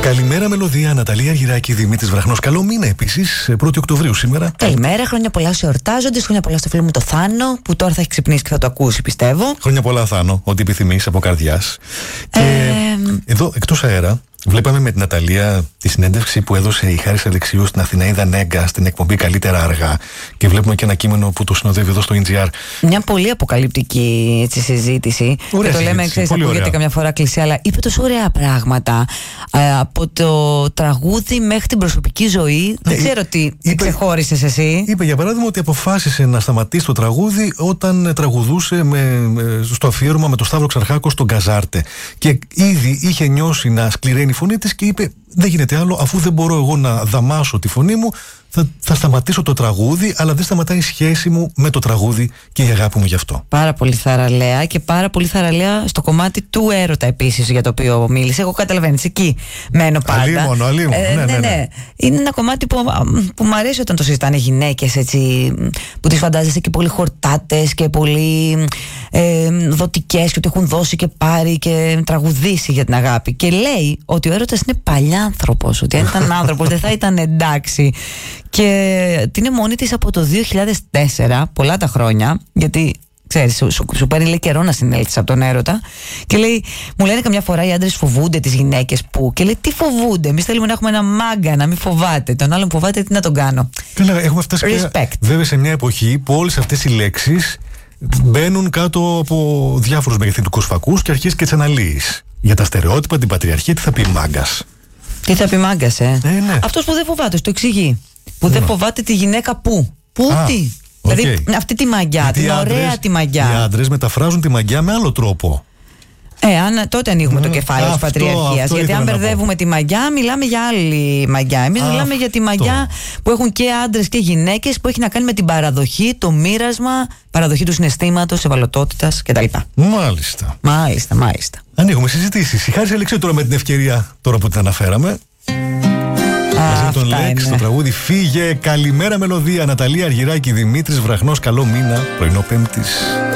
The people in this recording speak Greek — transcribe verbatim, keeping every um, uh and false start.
Καλημέρα, Μελωδία, Ναταλία Αργυράκη, Δημήτρης Βραχνός. Καλό μήνα επίσης, πρώτη Οκτωβρίου σήμερα. Καλημέρα, χρόνια πολλά σε εορτάζοντες. Χρόνια πολλά στο φίλο μου το Θάνο, που τώρα θα έχει ξυπνήσει και θα το ακούσει, πιστεύω. Χρόνια πολλά, Θάνο, ό,τι επιθυμείς από καρδιάς. Και ε... εδώ, εκτός αέρα, βλέπαμε με την Ναταλία τη συνέντευξη που έδωσε η Χάρις Αλεξίου στην Αθηναίδα Νέγκα στην εκπομπή Καλύτερα Αργά. Και βλέπουμε και ένα κείμενο που το συνοδεύει εδώ στο Ιν Τζι Αρ. Μια πολύ αποκαλυπτική έτσι, συζήτηση. Ωραία και το λέμε, συζήτηση, ξέρεις, ακούγεται ωραία. Καμιά φορά κλεισέ, αλλά είπε τόσο ωραία πράγματα. Ε, από το τραγούδι μέχρι την προσωπική ζωή. Δεν ξέρω τι είπε, ξεχώρισες εσύ. Είπε για παράδειγμα ότι αποφάσισε να σταματήσει το τραγούδι όταν τραγουδούσε με, με, στο αφιέρωμα με τον Σταύρο Ξαρχάκο στον Καζάρτε. Και ήδη είχε νιώσει να σκληραίνει η φωνή της και είπε: δεν γίνεται άλλο, αφού δεν μπορώ εγώ να δαμάσω τη φωνή μου, θα, θα σταματήσω το τραγούδι, αλλά δεν σταματάει η σχέση μου με το τραγούδι και η αγάπη μου γι' αυτό. Πάρα πολύ θαραλέα και πάρα πολύ θαραλέα στο κομμάτι του έρωτα επίσης για το οποίο μίλησε. Εγώ καταλαβαίνεις, εκεί μένω πάντα. Αλίμονο, αλίμονο. Ε, ναι, ναι, ναι, ναι. Είναι ένα κομμάτι που, που μου αρέσει όταν το συζητάνε γυναίκες, έτσι, που τις φαντάζεσαι και πολύ χορτάτες και πολύ ε, δοτικές και ότι έχουν δώσει και πάρει και τραγουδήσει για την αγάπη. Και λέει ότι ο έρωτας είναι παλιάνθρωπος, ότι αν ήταν άνθρωπος δεν θα ήταν εντάξει. Και την είναι μόνη της από το δύο χιλιάδες τέσσερα, πολλά τα χρόνια, γιατί ξέρεις, σου, σου, σου παίρνει λέει καιρό να συνέλθεις από τον έρωτα. Και λέει, μου λένε καμιά φορά οι άντρες φοβούνται τις γυναίκες που. Και λέει, τι φοβούνται? Εμείς θέλουμε να έχουμε ένα μάγκα, να μην φοβάται. Τον άλλον φοβάται, τι να τον κάνω. Καλά, έχουμε φτάσει πια, βέβαια σε μια εποχή που όλες αυτές οι λέξεις μπαίνουν κάτω από διάφορους μεγεθυντικούς φακούς και αρχίζεις και τις αναλύεις. Για τα στερεότυπα, την πατριαρχία, τι θα πει μάγκας. Τι θα πει μάγκας, ε? ε ναι. Αυτός που δεν φοβάται, το εξηγεί. Που ναι. δεν φοβάται τη γυναίκα που. Πού Α, τι. okay. Δηλαδή αυτή τη μαγιά, την άντρες, ωραία τη μαγιά. Οι άντρες μεταφράζουν τη μαγιά με άλλο τρόπο. Ε, αν, τότε ανοίγουμε mm, το κεφάλαιο της πατριαρχίας. Γιατί αν μπερδεύουμε τη μαγιά, μιλάμε για άλλη μαγιά. Εμείς μιλάμε για τη μαγιά που έχουν και άντρες και γυναίκες, που έχει να κάνει με την παραδοχή, το μοίρασμα, παραδοχή του συναισθήματος, ευαλωτότητας κτλ. Μάλιστα. Μάλιστα, μάλιστα. Ανοίγουμε συζητήσεις. Η Χάρις Αλεξίου τώρα με την ευκαιρία, τώρα που την αναφέραμε. Μαζί με τον Λέξ, το τραγούδι Φύγε. Καλημέρα, Μελωδία, Ναταλία Αργυράκη, Δημήτρης Βραχνός. Καλό μήνα, πρωινό Πέμπτης.